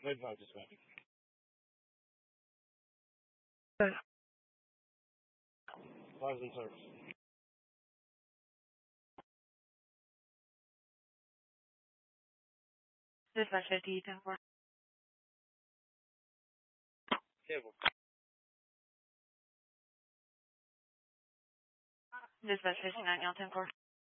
Wait, no, just wait. Lives and service. Dispatcher D 10-4. Cable. Dispatcher 59 10-4.